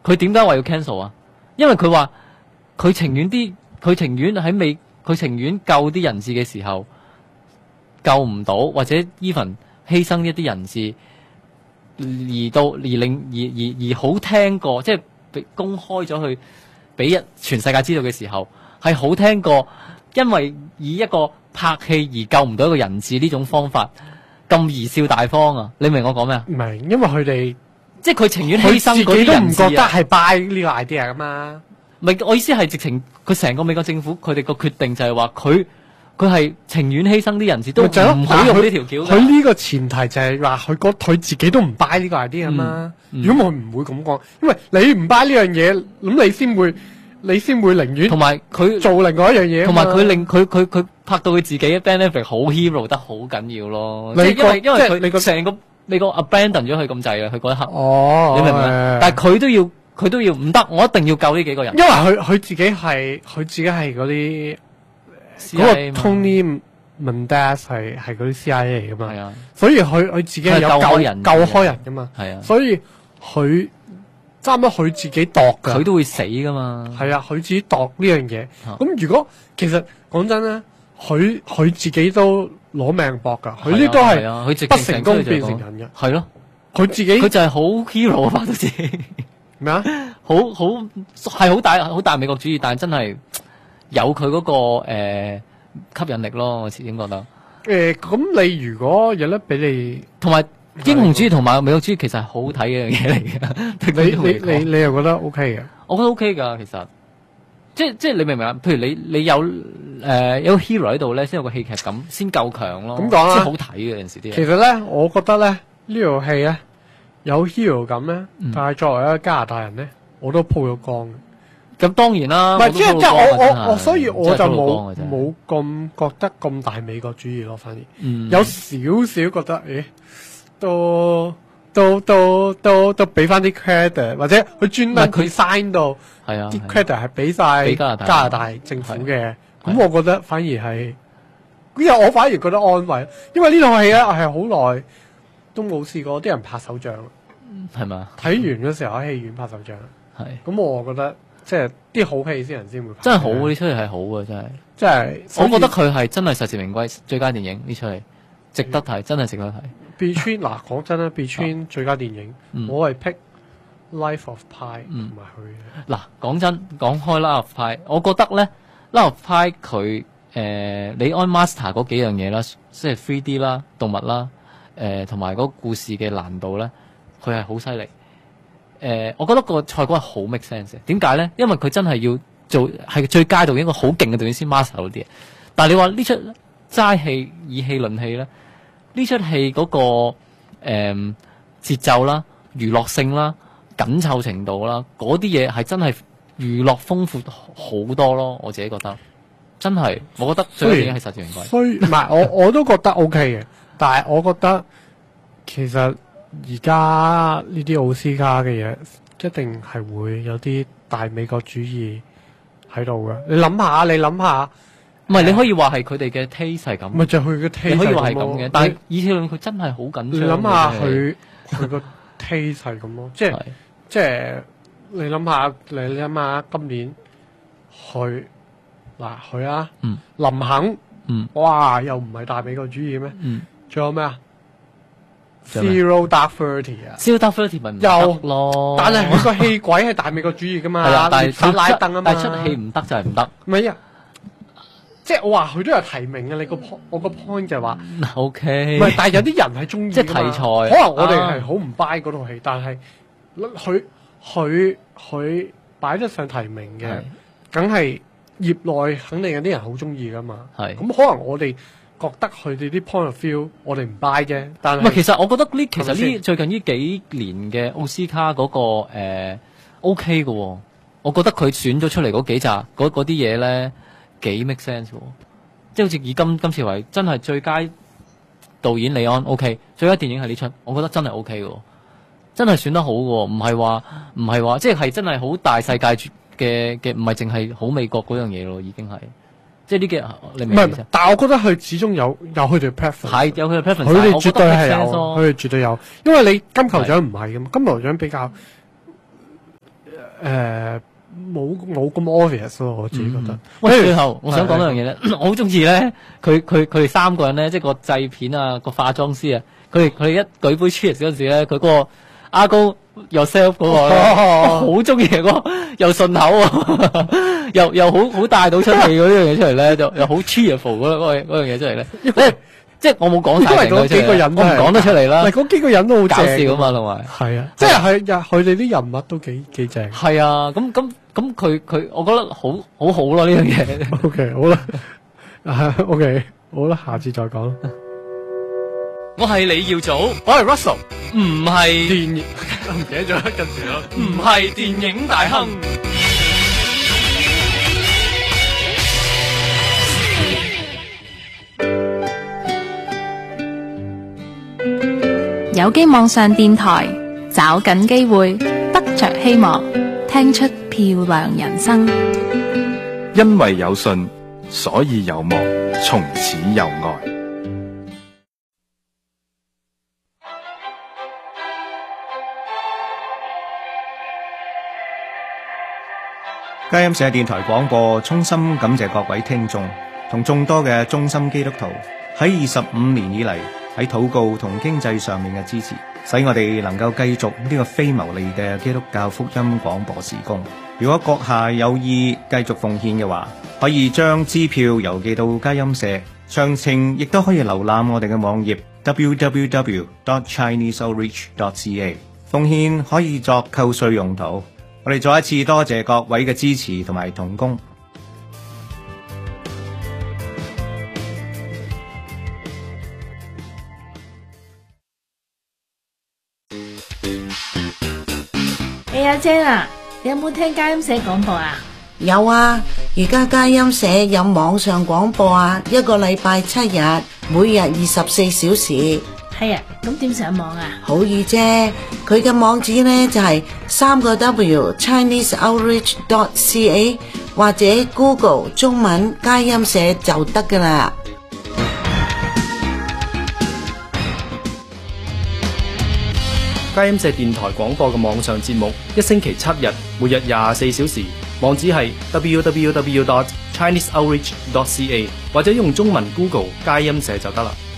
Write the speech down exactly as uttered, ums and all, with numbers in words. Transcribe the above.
佢點解話要 cancel 啊？因為佢話佢情願啲，佢情願喺未，佢情願救啲人質嘅時候救唔到，或者 even 犧牲一啲人質，而到而令而而而好聽過，即係被公開咗去俾全世界知道嘅時候，係好聽過，因為以一個拍戲而救唔到一個人質呢種方法咁貽笑大方啊！你明我講咩啊？ 明，因為佢哋即係佢情願犧牲嗰佢自己都唔啲人質啊！ 覺得係 buy 呢個 idea 噶嘛。 唔係，我意思係直情佢成個美國政府佢哋個決定就係話佢佢係情願犧牲啲人質，都咪就係咯唔好用呢條橋㗎。 佢呢個前提就係話佢覺佢自己都唔 buy 呢個 idea 啊嘛。 嗯嗯如果佢唔會咁講，因為你唔 buy 呢樣嘢，咁你先會你先會寧願同埋佢做另外一樣嘢啊嘛。 同埋佢令佢佢佢拍到佢自己嘅 benefit 好 hero 得好緊要咯。 你即係因為因為佢即係你個成個你個 abandon 咗佢咁滯啊！佢嗰一刻， 哦， 你明唔明啊？但係佢都要佢都要唔得，我一定要救呢幾個人。 因為佢佢自己係佢自己係嗰啲嗰個 C I A 嘛 Tony Mendez 係係嗰啲 C I A 嚟噶嘛。 係啊， 所以佢佢自己係有佢係救開救人救開人噶嘛。 係啊， 所以佢差唔多佢自己度噶。 佢都會死噶嘛。 係啊，佢自己度呢樣嘢。 啊咁如果其實講真咧，佢佢自己都攞命搏噶，佢呢都係啊，佢直係不情成功變出嚟就講成人嘅。 係咯， 佢自己佢就係好 hero 啊！拍到自己咩啊？ 好好係好大好大美國主義，但係真係有佢嗰、個誒、呃吸引力咯。我始終覺得。 誒，咁你如果有得俾你， 同埋英雄主義同埋美國主義其實係好好睇嘅一樣嘢嚟嘅。 你你你你又覺得 OK 嘅？ 我覺得 OK 㗎，其實即係即係你明唔明啊？譬如你你有誒、呃、有個 hero 喺度咧，先有個戲劇感，先夠強咯。 咁講啦即係好睇嘅有陣時啲嘢。 其實咧，我覺得咧呢套戲咧有 hero 感咧， 嗯但係作為一個加拿大人咧，我都鋪咗光嘅。 咁當然啦， 唔係即係即係我我我，所以我就真係冇鋪咗光嘅啫冇咁覺得咁大美國主義咯，反而。 嗯有少少覺得，誒，都都都都都俾翻啲 credit，或者佢專登唔係佢 design 到係啊啲係 credit 係俾晒俾加拿大加拿大政府嘅，咁係我覺得反而係，因為我反而覺得安慰，因為呢套戲咧係好耐都冇試過啲人拍手掌， 係嘛？ 睇完嘅時候喺戲院拍手掌， 係咁我覺得即係啲好戲先人先會拍， 真係好，呢出戲係好嘅，真係。 即係我覺得佢係真係實至名歸最佳電影呢出戲，值得睇，真係值得睇。 Between 嗱講真啦，Between 最佳電影， 嗯我係 pick Life of Pi 同嗯埋佢嘅。 嗱，講真，講開 Life of Pi，我覺得咧 Life of Pi 佢誒李安 master 嗰幾樣嘢啦，即係 three D 啦、動物啦，誒同埋嗰個故事嘅難度咧，佢係好犀利。誒、呃，我覺得個賽果係好 make sense 嘅。點解咧？因為佢真係要做係最佳導演一個好勁嘅導演先 master 到啲嘢。但係你話呢出齋戲以戲論戲咧，呢出戲嗰個誒、呃、節奏啦、娛樂性啦、緊湊程度啦，嗰啲嘢係真係娛樂豐富好多咯。我自己覺得真係，我覺得最佳電影係實至名歸。 所以唔係我我都覺得 OK 嘅，但係我覺得其實而家呢啲奧斯卡嘅嘢一定係會有啲大美國主義喺度嘅。你諗下，你諗下， 唔係你可以話係佢哋嘅 taste 係咁， 咪就係佢嘅 taste 你可以話係咯咁嘅。但係以前佢真係好緊張。 你諗下佢佢個 taste 係咁咯，即係係即係你諗下，你諗下今年佢嗱佢啊， 嗯林肯， 嗯哇，又唔係大美國主義咩？ 嗯仲有咩啊仲有咩 ？Zero Dark Thirty 啊， ，Zero Dark Thirty 咪唔又得咯。 但係佢個戲鬼係大美國主義噶嘛， 係啊，但係殺拉登啊嘛， 但係出戲唔得就係唔得。 唔係啊，即係我話佢都有提名嘅。你個 point，我個 point 就係話， O K， 唔係，但係有啲人係中意即係題材可能我哋啊係好唔 buy 嗰套戲，但係佢佢佢擺得上提名嘅係， 梗係業內肯定有啲人好中意噶嘛。 係咁可能我哋覺得佢哋啲 point of view，我哋唔 buy 啫。但唔係， 係其實我覺得呢，其實係咪呢先最近呢幾年嘅奧斯卡嗰、個誒、呃、OK 嘅喎，我覺得佢選咗出嚟嗰幾集嗰嗰啲嘢咧幾 make sense 喎，即係好似以今今次為真係最佳導演李安 OK，最佳電影係呢出，我覺得真係 OK 嘅喎，真係選得好嘅喎，唔係話唔係話即係係真係好大世界嘅嘅，唔係淨係好美國嗰樣嘢咯，已經係。即係呢幾你唔明唔明意思係，但係我覺得佢始終有有佢哋 preference， 係有佢嘅 preference， 佢哋絕對係有， 我覺得 make sense 咯佢哋絕對有，因為你金球獎唔係咁，金球獎比較誒冇冇咁 obvious 咯，我自己覺得。 喂，最後我想講多樣嘢咧，我好中意咧，佢佢佢哋三個人咧，即係個製片啊，個化妝師啊，佢哋佢哋一舉杯 cheers 嗰陣時咧，佢嗰個阿高 yourself 嗰個咧，好中意嗰個又順口啊，又又好好帶到出氣嗰樣嘢出嚟咧，就又好 cheerful 嗰嗰嗰樣嘢出嚟咧，即係即係我冇講晒成因為嗰幾個人我唔講得出嚟啦。 唔係嗰幾個人都好搞正笑啊嘛，同埋係啊，即係係佢哋啲人物都幾幾正。 係啊，咁咁咁佢佢，我覺得好好好咯呢樣嘢。 OK， 好啦，啊 OK， 好啦，下次再講。 我係李耀祖，我係 Russell，唔係電影唔記得咗近時咯， 唔係電影大亨。 有機網上電台，找緊機會，得着希望，聽出漂亮人生。 因為有信，所以有望，從此有愛。 佳音社電台廣播衷心感謝各位聽眾同眾多嘅忠心基督徒喺二十五年以嚟喺禱告同經濟上面嘅支持，使我哋能夠繼續呢個非牟利嘅基督教福音廣播事工。如果閣下有意繼續奉獻嘅話，可以將支票郵寄到佳音社，詳情亦都可以瀏覽我哋嘅網頁 double-u double-u double-u dot chinese outreach dot c a。 奉獻可以作扣稅用途。我哋再一次多謝各位嘅支持同埋同工。 哎呀，姐啊，你有冇聽佳音社廣播啊？ 有啊，而家佳音社有網上廣播啊，一個禮拜七日，每日二十四小時。 係啊，咁點上網啊？ 好易啫，佢嘅網址呢就係三個 W Chinese Outreach dot C A 或者 Google 中文佳音社就得噶啦。 佳音社電台廣播嘅網上節目，一星期七日，每日廿四小時，網址係 double-u double-u double-u dot chinese outreach dot c a 或者用中文 Google 佳音社就得啦。